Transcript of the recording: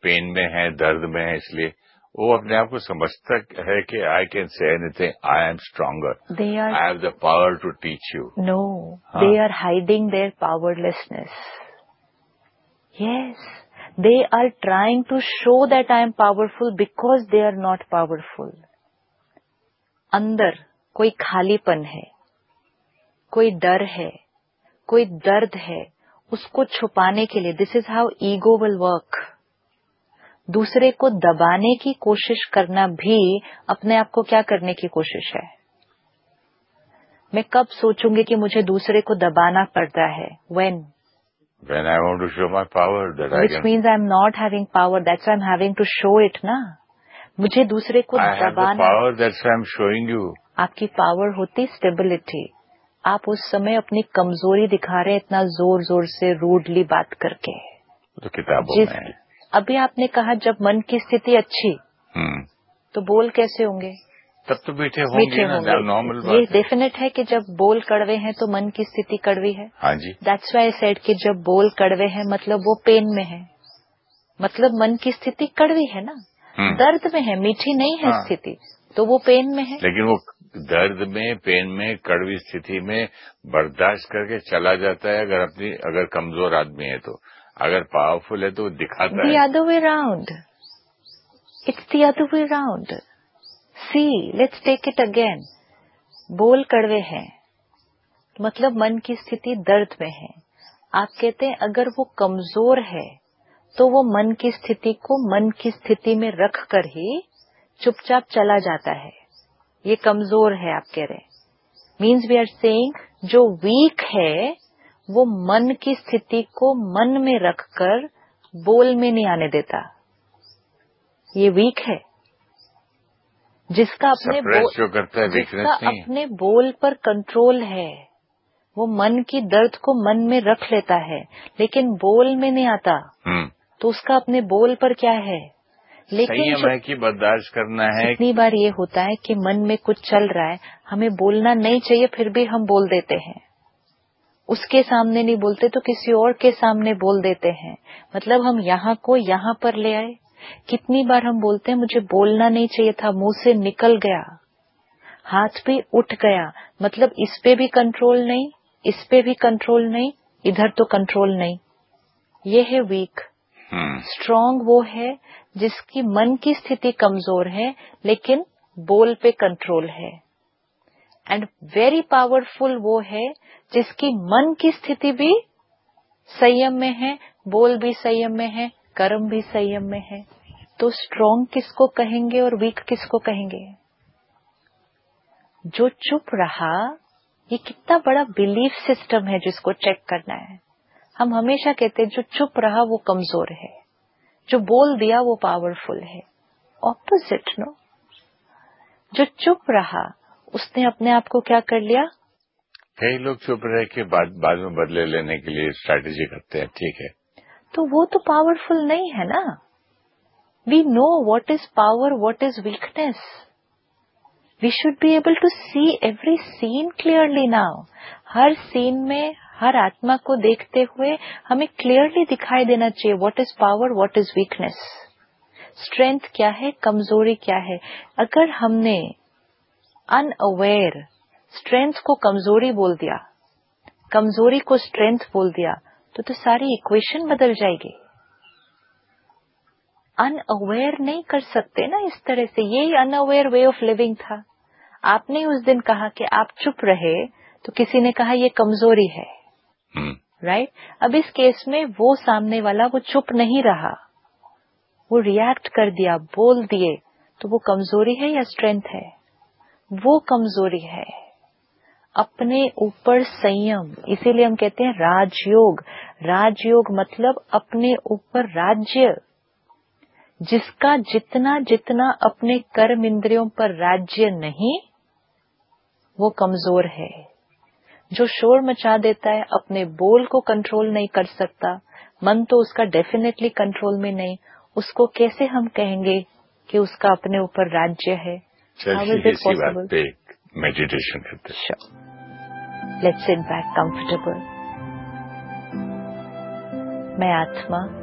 Pen में है, दर्द में है, इसलिए वो अपने आप को समझता है कि I can say anything, I am stronger, I have the power to teach you. No, they are hiding there powerlessness. Yes, they are trying to show that I am powerful because they are not powerful. अंदर कोई खालीपन है, कोई डर है, कोई दर्द है, उसको छुपाने के लिए this is how ego will work. दूसरे को दबाने की कोशिश करना भी अपने आप को क्या करने की कोशिश है. मैं कब सोचूंगी कि मुझे दूसरे को दबाना पड़ता है? When I want to show my power that which means I am not having power, that's why I am having to show it ना. मुझे दूसरे को I have the power, that's why I am showing you. आपकी power होती stability. आप उस समय अपनी कमजोरी दिखा रहे इतना जोर जोर से रूडली बात करके. तो किताबों में अभी आपने कहा जब मन की स्थिति अच्छी तो बोल कैसे होंगे? तब तो मीठे होंगे ना, नॉर्मल बात. ये डेफिनेट है कि जब बोल कड़वे हैं तो मन की स्थिति कड़वी है. हाँ जी. दैट्स व्हाई आई सेड कि जब बोल कड़वे हैं मतलब वो पेन में है, मतलब मन की स्थिति कड़वी है ना. दर्द में है, मीठी नहीं है स्थिति, तो वो पेन में है. लेकिन वो दर्द में, पेन में, कड़वी स्थिति में बर्दाश्त करके चला जाता है अगर कमजोर आदमी है तो. अगर पावरफुल है तो दिखाता है. The other way round. It's the other way round. See, let's take it again. बोल कड़वे हैं मतलब मन की स्थिति दर्द में है. आप कहते हैं अगर वो कमजोर है तो वो मन की स्थिति को मन की स्थिति में रख कर ही चुपचाप चला जाता है. ये कमजोर है आप कह रहे हैं. मीन्स वी आर सेइंग जो वीक है वो मन की स्थिति को मन में रखकर बोल में नहीं आने देता. ये वीक है. जिसका अपने बोल पर कंट्रोल है वो मन की दर्द को मन में रख लेता है लेकिन बोल में नहीं आता. तो उसका अपने बोल पर क्या है? लेकिन संयम है कि बर्दाश्त करना है. कितनी बार ये होता है कि मन में कुछ चल रहा है, हमें बोलना नहीं चाहिए, फिर भी हम बोल देते हैं. उसके सामने नहीं बोलते तो किसी और के सामने बोल देते हैं. मतलब हम यहाँ को यहाँ पर ले आए. कितनी बार हम बोलते हैं मुझे बोलना नहीं चाहिए था, मुंह से निकल गया, हाथ भी उठ गया, मतलब इस पे भी कंट्रोल नहीं, इस पे भी कंट्रोल नहीं, इधर तो कंट्रोल नहीं. ये है वीक. स्ट्रॉन्ग वो है जिसकी मन की स्थिति कमजोर है लेकिन बोल पे कंट्रोल है. एंड वेरी पावरफुल वो है जिसकी मन की स्थिति भी संयम में है, बोल भी संयम में है, कर्म भी संयम में है. तो स्ट्रॉन्ग किसको कहेंगे और वीक किसको कहेंगे? जो चुप रहा, ये कितना बड़ा बिलीफ सिस्टम है जिसको चेक करना है. हम हमेशा कहते हैं जो चुप रहा वो कमजोर है, जो बोल दिया वो पावरफुल है. Opposite no. जो चुप रहा उसने अपने आप को क्या कर लिया? कई लोग चुप रह के बाद में बदले लेने के लिए स्ट्रैटेजी करते हैं. ठीक है, तो वो तो पावरफुल नहीं है ना. We know what is power, what is weakness. We should be able to see every scene clearly now. Her scene में हर आत्मा को देखते हुए हमें क्लियरली दिखाई देना चाहिए what is power, what is weakness. Strength क्या है, कमजोरी क्या है. अगर हमने अनअवेयर स्ट्रेंथ को कमजोरी बोल दिया, कमजोरी को स्ट्रेंथ बोल दिया, तो सारी इक्वेशन बदल जाएगी. अनअवेयर नहीं कर सकते ना इस तरह से. यही अनअवेयर वे ऑफ लिविंग था. आपने उस दिन कहा कि आप चुप रहे तो किसी ने कहा ये कमजोरी है. राइट. अब इस केस में वो सामने वाला वो चुप नहीं रहा, वो रिएक्ट कर दिया, बोल दिए, तो वो कमजोरी है या स्ट्रेंथ है? वो कमजोरी है. अपने ऊपर संयम. इसीलिए हम कहते हैं राजयोग. राजयोग मतलब अपने ऊपर राज्य. जिसका जितना जितना अपने कर्म इंद्रियों पर राज्य नहीं वो कमजोर है. जो शोर मचा देता है, अपने बोल को कंट्रोल नहीं कर सकता, मन तो उसका डेफिनेटली कंट्रोल में नहीं, उसको कैसे हम कहेंगे कि उसका अपने ऊपर राज्य है? चलिए इसी बात पे मेडिटेशन करते हैं. Let's sit back comfortable. मैं आत्मा